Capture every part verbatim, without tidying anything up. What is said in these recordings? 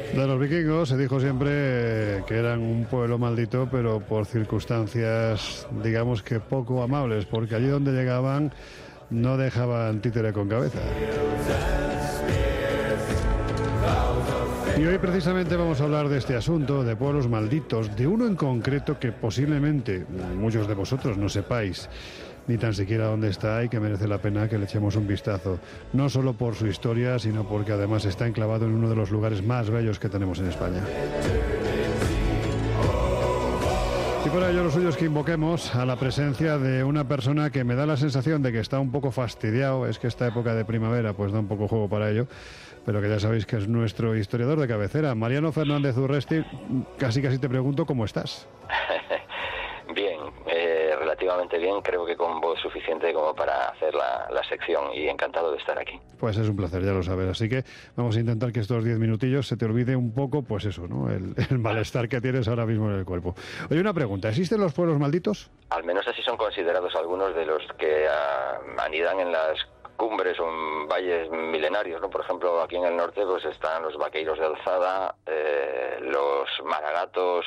De los vikingos se dijo siempre que eran un pueblo maldito, pero por circunstancias, digamos que poco amables, porque allí donde llegaban no dejaban títere con cabeza. Y hoy precisamente vamos a hablar de este asunto, de pueblos malditos, de uno en concreto que posiblemente muchos de vosotros no sepáis ni tan siquiera dónde está y que merece la pena que le echemos un vistazo. No solo por su historia, sino porque además está enclavado en uno de los lugares más bellos que tenemos en España. Y por ello lo suyo es que invoquemos a la presencia de una persona que me da la sensación de que está un poco fastidiado. Es que esta época de primavera pues da un poco juego para ello, pero que ya sabéis que es nuestro historiador de cabecera, Mariano Fernández Urresti. Casi casi te pregunto cómo estás. Bien, eh, relativamente bien, creo que con voz suficiente como para hacer la, la sección, y encantado de estar aquí. Pues es un placer, ya lo sabes, así que vamos a intentar que estos diez minutillos se te olvide un poco, pues eso, ¿no? El, el malestar que tienes ahora mismo en el cuerpo. Oye, una pregunta, ¿existen los pueblos malditos? Al menos así son considerados algunos de los que uh, anidan en las cumbres o en valles milenarios, ¿no? Por ejemplo, aquí en el norte pues están los vaqueiros de Alzada, eh, los maragatos,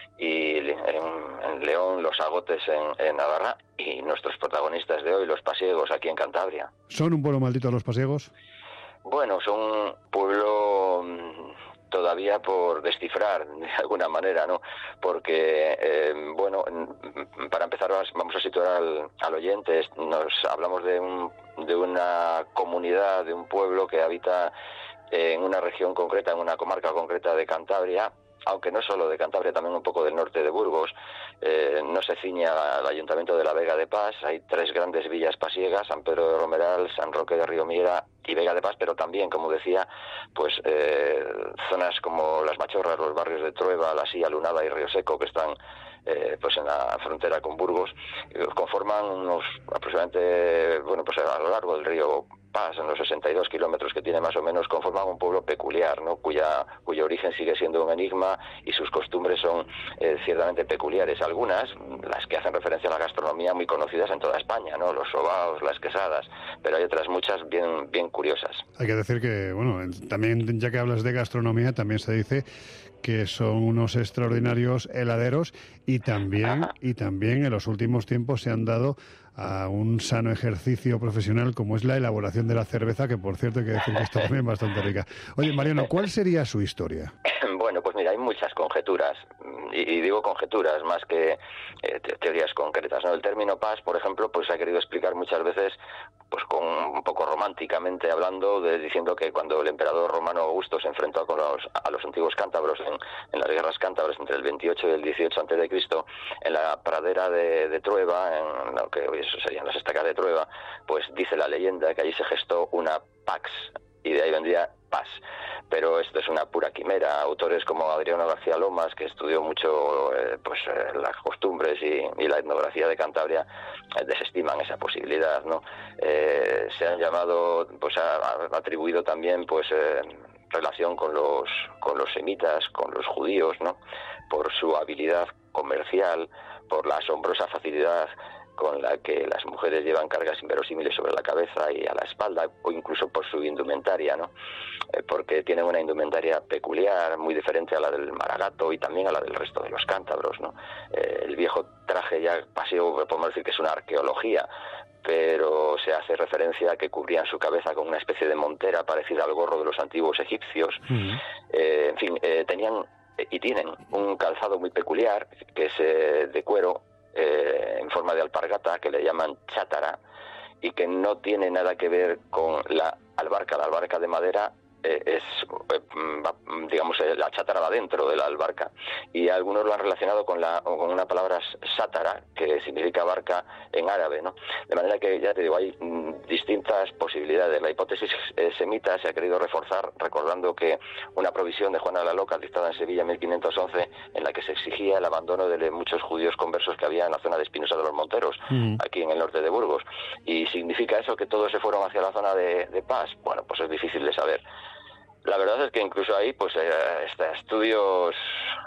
y en, en León los agotes en, en Navarra, y nuestros protagonistas de hoy, los pasiegos, aquí en Cantabria. ¿Son un pueblo maldito los pasiegos? Bueno, son un pueblo todavía por descifrar de alguna manera, ¿no? Porque, eh, bueno, para empezar vamos a situar al, al oyente. Nos hablamos de, un, de una comunidad, de un pueblo que habita en una región concreta, en una comarca concreta de Cantabria, aunque no solo de Cantabria, también un poco del norte de Burgos. Eh, no se ciñe al ayuntamiento de la Vega de Pas. Hay tres grandes villas pasiegas: San Pedro de Romeral, San Roque de Riomiera y Vega de Pas, pero también, como decía, pues eh, zonas como Las Machorras, los barrios de Trueba, La Silla, Lunada y Río Seco, que están eh, pues en la frontera con Burgos, eh, conforman unos aproximadamente, bueno, pues a lo largo del río Pas, en los sesenta y dos kilómetros que tiene más o menos, conforman un pueblo peculiar, ¿no? Cuya, cuyo origen sigue siendo un enigma, y sus costumbres son eh, ciertamente peculiares. Algunas, las que hacen referencia a la gastronomía, muy conocidas en toda España, ¿no? Los sobaos, las quesadas, pero hay otras muchas bien, bien curiosas. Hay que decir que, bueno, también, ya que hablas de gastronomía, también se dice que son unos extraordinarios heladeros, y también, y también en los últimos tiempos se han dado a un sano ejercicio profesional como es la elaboración de la cerveza, que por cierto hay que decir que está también bastante rica. Oye, Mariano, ¿cuál sería su historia? Bueno, pues mira, hay muchas conjeturas, y, y digo conjeturas más que eh, te, teorías concretas, ¿no? El término Pas, por ejemplo, pues se ha querido explicar muchas veces, pues con un poco románticamente hablando, de, diciendo que cuando el emperador romano Augusto se enfrentó con los, a los antiguos cántabros en, en las guerras cántabras entre el veintiocho y el dieciocho antes de Cristo, en la pradera de, de Trueba, en lo que hoy eso serían las estacas de Trueba, pues dice la leyenda que allí se gestó una Pax, y de ahí vendría Pas. Pero esto es una pura quimera. Autores como Adriano García Lomas, que estudió mucho eh, pues eh, las costumbres y, y la etnografía de Cantabria, eh, desestiman esa posibilidad, ¿no? Eh, se han llamado, pues ha, ha atribuido también, pues eh, relación con los con los semitas, con los judíos, ¿no? Por su habilidad comercial, por la asombrosa facilidad con la que las mujeres llevan cargas inverosímiles sobre la cabeza y a la espalda, o incluso por su indumentaria, ¿no? Eh, porque tienen una indumentaria peculiar, muy diferente a la del maragato y también a la del resto de los cántabros, ¿no? Eh, el viejo traje ya paseo, podemos decir que es una arqueología, pero se hace referencia a que cubrían su cabeza con una especie de montera parecida al gorro de los antiguos egipcios. Uh-huh. Eh, en fin, eh, tenían y tienen un calzado muy peculiar, que es eh, de cuero, Eh, en forma de alpargata, que le llaman chátara, y que no tiene nada que ver con la albarca. La albarca de madera eh, es, eh, digamos, eh, la chátara va dentro de la albarca, y algunos lo han relacionado con, la, con una palabra sátara, que significa barca en árabe, ¿no? De manera que, ya te digo, hay mm, distintas posibilidades. La hipótesis eh, semita se ha querido reforzar recordando que una provisión de Juana la Loca, dictada en Sevilla en mil quinientos once, en la que se exigía el abandono de muchos judíos conversos que había en la zona de Espinosa de los Monteros, mm. aquí en el norte de Burgos. ¿Y significa eso que todos se fueron hacia la zona de, de Pas? Bueno, pues es difícil de saber. La verdad es que incluso ahí, pues, eh, estudios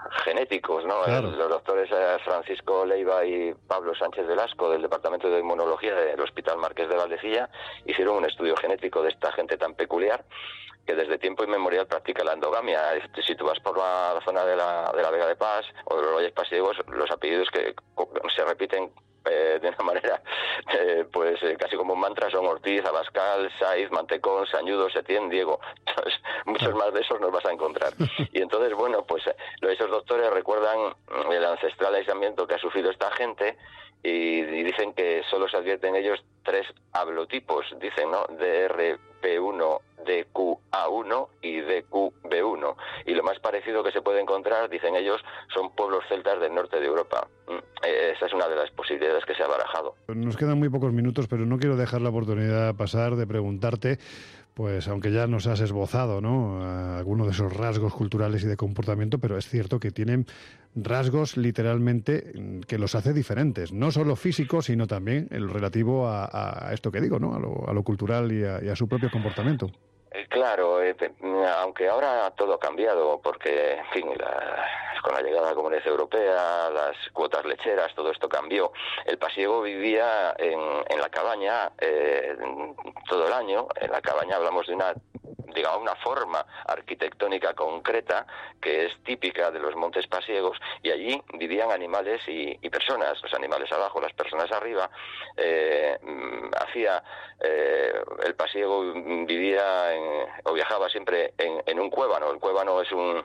genéticos, ¿no? Claro. Los doctores Francisco Leiva y Pablo Sánchez Velasco del Departamento de Inmunología del Hospital Marqués de Valdecilla hicieron un estudio genético de esta gente tan peculiar que desde tiempo inmemorial practica la endogamia. Si tú vas por la, la zona de la, de la Vega de Paz o de los Valles Pasiegos, los apellidos que se repiten eh, de una manera eh, pues eh, casi como un mantra son Ortiz, Abascal, Saiz, Mantecón, Sañudo, Setién, Diego. Entonces, muchos más de esos nos vas a encontrar. Y entonces, bueno, pues esos doctores recuerdan el ancestral aislamiento que ha sufrido esta gente y, y dicen que solo se advierten ellos tres hablotipos, dicen, ¿no? D R P uno, D Q A uno y D Q B uno. Y lo más parecido que se puede encontrar, dicen ellos, son pueblos celtas del norte de Europa. Esa es una de las posibilidades que se ha barajado. Nos quedan muy pocos minutos, pero no quiero dejar la oportunidad pasar de preguntarte, pues aunque ya nos has esbozado, ¿no?, algunos de esos rasgos culturales y de comportamiento, pero es cierto que tienen rasgos literalmente que los hace diferentes, no solo físicos, sino también el relativo a, a esto que digo, ¿no?, a lo, a lo cultural y a, y a su propio comportamiento. Claro, eh, aunque ahora todo ha cambiado, porque, en fin, la, con la llegada de la Comunidad Europea, las cuotas lecheras, todo esto cambió. El pasiego vivía en, en la cabaña eh, todo el año. En la cabaña hablamos de una, digamos, una forma arquitectónica concreta que es típica de los montes pasiegos, y allí vivían animales y, y personas, los animales abajo, las personas arriba. Eh, hacía eh, el pasiego vivía en, o viajaba siempre en, en un cuébano. El cuébano es un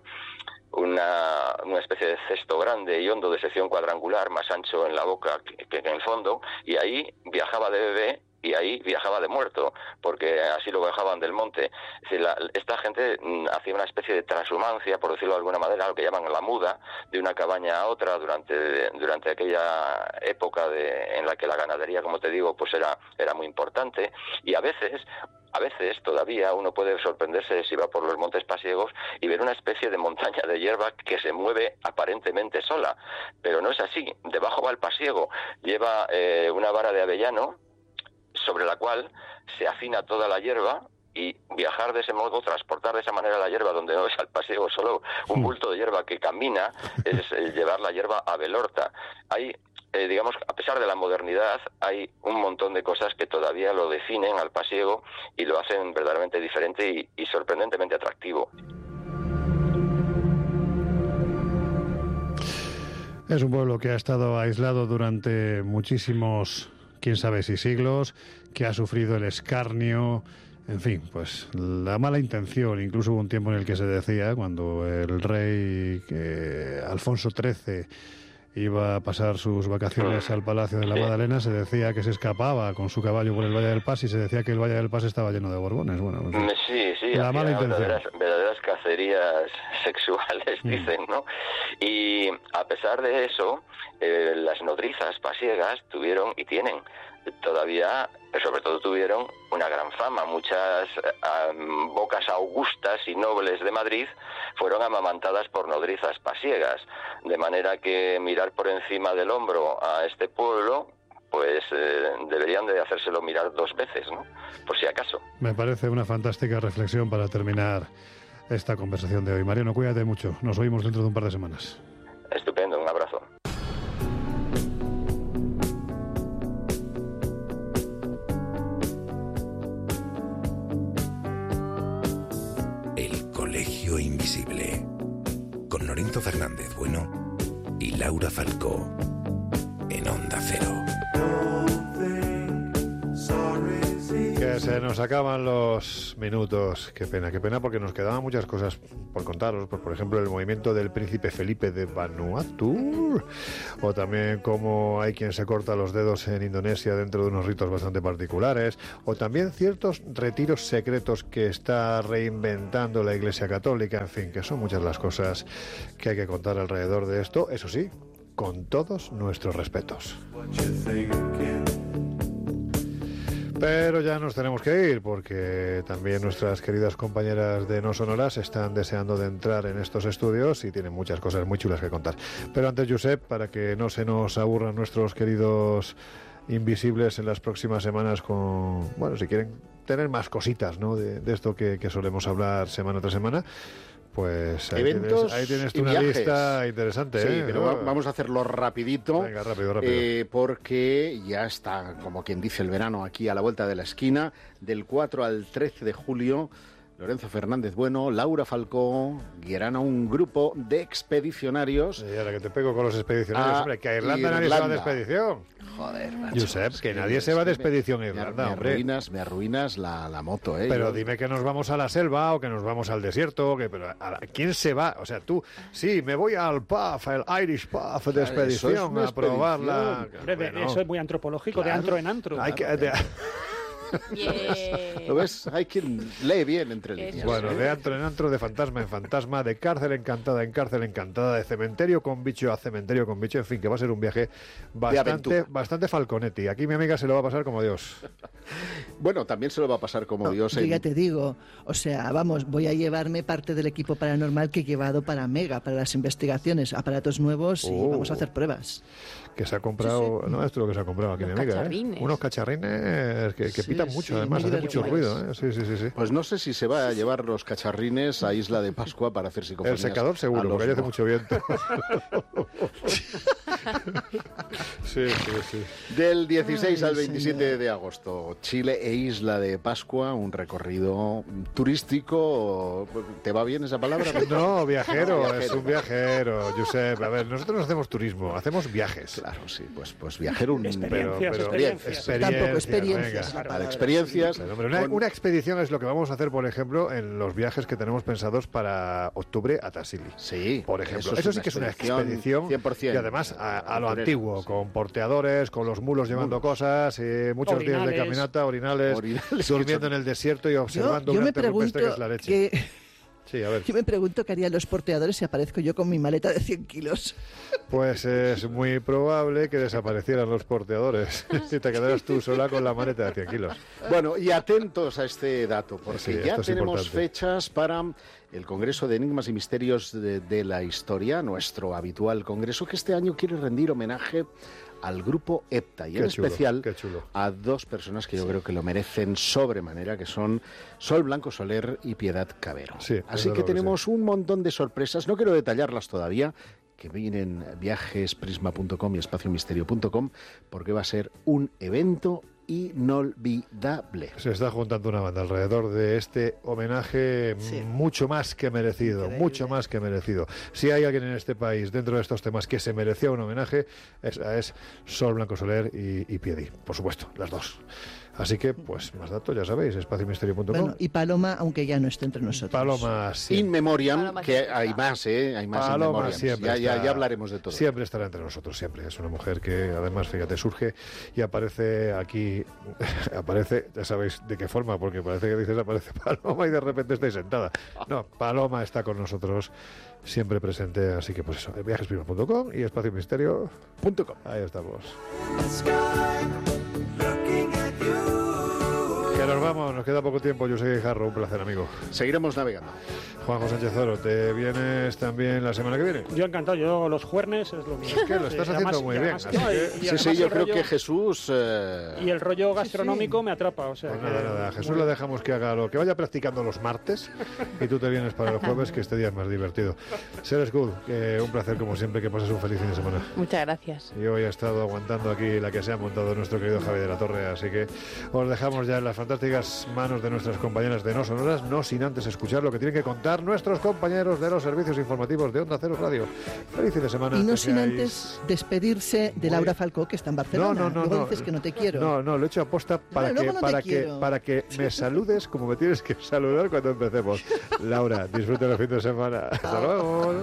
Una, una especie de cesto grande y hondo de sección cuadrangular, más ancho en la boca que, que en el fondo, y ahí viajaba de bebé y ahí viajaba de muerto, porque así lo bajaban del monte. Es decir, la, esta gente hacía una especie de transhumancia, por decirlo de alguna manera, lo que llaman la muda, de una cabaña a otra durante durante aquella época de, en la que la ganadería, como te digo, pues era era muy importante, y a veces A veces todavía uno puede sorprenderse si va por los montes pasiegos y ver una especie de montaña de hierba que se mueve aparentemente sola, pero no es así. Debajo va el pasiego, lleva eh, una vara de avellano sobre la cual se afina toda la hierba, y viajar de ese modo, transportar de esa manera la hierba, donde no es al paseo solo un bulto de hierba que camina, es eh, llevar la hierba a Belorta. Hay, eh, digamos, a pesar de la modernidad, hay un montón de cosas que todavía lo definen al pasiego y lo hacen verdaderamente diferente y, y sorprendentemente atractivo. Es un pueblo que ha estado aislado durante muchísimos, quién sabe si siglos, que ha sufrido el escarnio. En fin, pues la mala intención. Incluso hubo un tiempo en el que se decía, cuando el rey eh, Alfonso trece iba a pasar sus vacaciones al Palacio de la Madalena, se decía que se escapaba con su caballo por el Valle del Paz, y se decía que el Valle del Paz estaba lleno de borbones. Bueno, en fin, sí, sí, la mala intención. Verdaderas, verdaderas cacerías sexuales, mm. dicen, ¿no? Y a pesar de eso, eh, las nodrizas pasiegas tuvieron y tienen todavía, sobre todo tuvieron una gran fama. Muchas um, bocas augustas y nobles de Madrid fueron amamantadas por nodrizas pasiegas, de manera que mirar por encima del hombro a este pueblo, pues eh, deberían de hacérselo mirar dos veces, ¿no?, por si acaso. Me parece una fantástica reflexión para terminar esta conversación de hoy. Mariano, cuídate mucho. Nos oímos dentro de un par de semanas. Estupendo, un abrazo. Invisible, con Lorenzo Fernández Bueno y Laura Falcó, en Onda Cero. Que se nos acaban los minutos. Qué pena, qué pena, porque nos quedaban muchas cosas por contaros. Por, por ejemplo, el movimiento del príncipe Felipe de Vanuatu, o también cómo hay quien se corta los dedos en Indonesia dentro de unos ritos bastante particulares, o también ciertos retiros secretos que está reinventando la Iglesia Católica. En fin, que son muchas las cosas que hay que contar alrededor de esto, eso sí, con todos nuestros respetos. Pero ya nos tenemos que ir, porque también nuestras queridas compañeras de No Sonoras están deseando de entrar en estos estudios y tienen muchas cosas muy chulas que contar. Pero antes, Josep, para que no se nos aburran nuestros queridos invisibles en las próximas semanas con, bueno, si quieren tener más cositas, ¿no?, de, de esto que, que solemos hablar semana tras semana, pues ahí eventos tienes, ahí tienes tú y una viajes. lista interesante. Sí, ¿eh? pero va- vamos a hacerlo rapidito. Venga, rápido, rápido. Eh, porque ya está, como quien dice, el verano aquí a la vuelta de la esquina. Del cuatro al trece de julio, Lorenzo Fernández Bueno, Laura Falcó guiarán a un grupo de expedicionarios. Y ahora que te pego con los expedicionarios, a hombre, que a Irlanda, nadie se va de Irlanda. expedición. Joder, macho, Josep, es que nadie se va de expedición a Irlanda, me, me hombre. arruinas, me arruinas la, la moto, ¿eh? Pero Yo- dime que nos vamos a la selva o que nos vamos al desierto, que pero ¿a ¿quién se va? O sea, tú, sí, me voy al P A F, el Irish P A F de Claro, eso es expedición, una a probarla. expedición. Hombre, de- Bueno, eso es muy antropológico, Claro. de antro en antro. hay que- de- ¿Lo ves? Hay quien lee bien entre Eso. líneas. bueno, ¿eh? de antro en antro, de fantasma en fantasma, de cárcel encantada en cárcel encantada, de cementerio con bicho a cementerio con bicho, en fin, que va a ser un viaje bastante, aventura. bastante Falconetti. Aquí mi amiga se lo va a pasar como Dios. Bueno, también se lo va a pasar como No, Dios. yo en- ya te digo, o sea, vamos, voy a llevarme parte del equipo paranormal que he llevado para Mega, para las investigaciones, aparatos nuevos y Oh. vamos a hacer pruebas. Que se ha comprado, no es lo que se ha comprado aquí mi Unos amiga, ¿eh? cacharrines. Unos cacharrines que, que Sí, pitan sí, mucho, muy además, hace mucho divertidos. ruido, ¿eh? Sí, sí, sí, sí. Pues no sé si se va a llevar los cacharrines a Isla de Pascua para hacer El psicofonías. secador a seguro, los porque allí hace mo- mucho viento. sí, sí, sí. Del dieciséis Ay, al veintisiete señor. de agosto, Chile e Isla de Pascua, un recorrido turístico. ¿Te va bien esa palabra? No, viajero, Viajero. es un viajero, Josep. A ver, nosotros no hacemos turismo, hacemos viajes. Claro, sí, pues, pues viajero un... Experiencias, pero- experiencias. Tampoco experiencias. venga. la Para palabra, experiencias. Claro, hombre, una, con- una expedición es lo que vamos a hacer, por ejemplo, en los viajes que tenemos pensados para octubre a Tassili. Sí, Por ejemplo, eso, sí que es una expedición cien por ciento. y además a, a lo Aventurera, antiguo, sí. con porteadores, con los mulos llevando cosas, eh, muchos días de Orinales. caminata, orinales, Orinales, durmiendo que en el desierto y Yo, observando yo un me arte rupestre pregunto que es la leche. qué, Sí, a ver, yo me pregunto qué harían los porteadores si aparezco yo con mi maleta de cien kilos. pues es muy probable que desaparecieran los porteadores y te quedaras tú sola con la maleta de cien kilos. Bueno, y atentos a este dato, porque Sí, ya esto es tenemos importante. fechas para el Congreso de Enigmas y Misterios de, de la Historia, nuestro habitual congreso, que este año quiere rendir homenaje al grupo EPTA y Qué en chulo, especial qué chulo. a dos personas que yo creo que lo merecen sobremanera, que son Sol Blanco Soler y Piedad Cabero. Sí, desde Así que luego que tenemos un montón de sorpresas, no quiero detallarlas todavía, que vienen viajesprisma punto com y espaciomisterio punto com, porque va a ser un evento inolvidable. Se está juntando una banda alrededor de este homenaje Sí. mucho más que merecido, Increíble. mucho más que merecido. Si hay alguien en este país dentro de estos temas que se merecía un homenaje, esa es Sol Blanco Soler y, y Piedi, por supuesto, las dos. Así que, pues, más datos, ya sabéis, espaciomisterio punto com. Bueno, y Paloma, aunque ya no esté entre nosotros. Paloma siempre, In memoriam, Paloma que siempre hay está. más, ¿eh? Hay más in Paloma memoriam. siempre Ya, ya, está- ya hablaremos de todo. siempre estará entre nosotros, siempre. Es una mujer que, además, fíjate, surge y aparece aquí, aparece, ya sabéis de qué forma, porque parece que dices aparece Paloma y de repente estáis sentada. No, Paloma está con nosotros, siempre presente, así que pues eso, viajesprisma punto com y espacio misterio punto com. Ahí estamos. Que nos vamos, nos queda poco tiempo. Yo soy Jarro, un placer, amigo. Seguiremos navegando. Juanjo Sánchez Oro, ¿te vienes también la semana que viene? Yo encantado, yo los juernes es lo mío. Es que lo estás Sí, haciendo además- muy y bien, además- así no, y- que- y Sí, además sí, yo el creo rollo- que Jesús... eh, Y el rollo gastronómico me atrapa, o sea... Pues que- nada, nada. A Jesús le dejamos que haga lo que vaya practicando los martes y tú te vienes para el jueves, que este día es más divertido. Ser School, que un placer como siempre, que pases un feliz fin de semana. Muchas gracias. Y hoy ha estado aguantando aquí la que se ha montado nuestro querido Javi de la Torre, así que os dejamos ya en las fantásticas manos de nuestras compañeras de No Sonoras, no sin antes escuchar lo que tienen que contar nuestros compañeros de los servicios informativos de Onda Cero Radio. Feliz fin de semana. Y no que sin seáis- antes despedirse de Muy- Laura Falcó, que está en Barcelona. No, no, no, Luego no. dices que no te quiero. No, no, lo he hecho aposta para Bueno, que luego no te para que quiero. para que me saludes como me tienes que saludar cuando empecemos. Laura, disfruta el fin de semana. Hasta luego.